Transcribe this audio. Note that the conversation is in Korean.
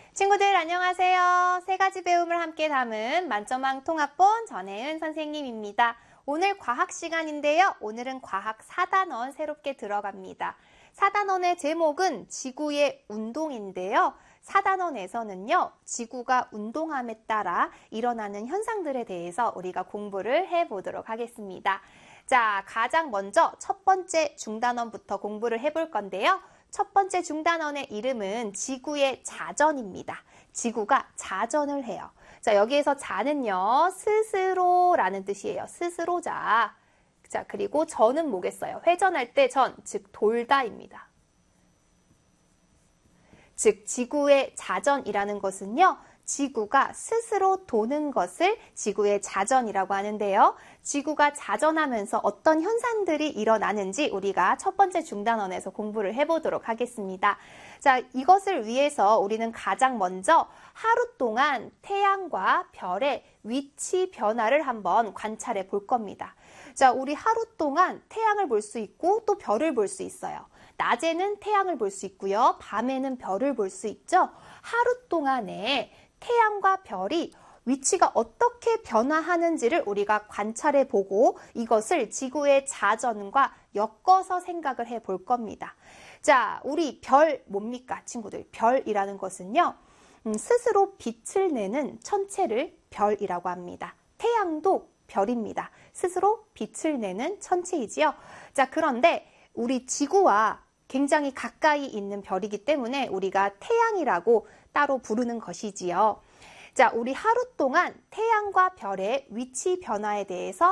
친구들 안녕하세요. 세 가지 배움을 함께 담은 만점왕 통합본 전혜은 선생님입니다. 오늘 과학 시간인데요. 오늘은 과학 4단원 새롭게 들어갑니다. 4단원의 제목은 지구의 운동인데요. 4단원에서는요. 지구가 운동함에 따라 일어나는 현상들에 대해서 우리가 공부를 해보도록 하겠습니다. 자, 가장 먼저 첫 번째 중단원부터 공부를 해볼 건데요. 첫 번째 중단원의 이름은 지구의 자전입니다. 지구가 자전을 해요. 자, 여기에서 자는요, 스스로라는 뜻이에요. 스스로자. 자, 그리고 전은 뭐겠어요? 회전할 때 전, 즉 돌다입니다. 즉, 지구의 자전이라는 것은요, 지구가 스스로 도는 것을 지구의 자전이라고 하는데요. 지구가 자전하면서 어떤 현상들이 일어나는지 우리가 첫 번째 중단원에서 공부를 해보도록 하겠습니다. 자, 이것을 위해서 우리는 가장 먼저 하루 동안 태양과 별의 위치 변화를 한번 관찰해 볼 겁니다. 자, 우리 하루 동안 태양을 볼 수 있고 또 별을 볼 수 있어요. 낮에는 태양을 볼 수 있고요. 밤에는 별을 볼 수 있죠. 하루 동안에 태양과 별이 위치가 어떻게 변화하는지를 우리가 관찰해 보고 이것을 지구의 자전과 엮어서 생각을 해 볼 겁니다. 자, 우리 별 뭡니까, 친구들? 별이라는 것은요, 스스로 빛을 내는 천체를 별이라고 합니다. 태양도 별입니다. 스스로 빛을 내는 천체이지요. 자, 그런데 우리 지구와 굉장히 가까이 있는 별이기 때문에 우리가 태양이라고 따로 부르는 것이지요. 자, 우리 하루 동안 태양과 별의 위치 변화에 대해서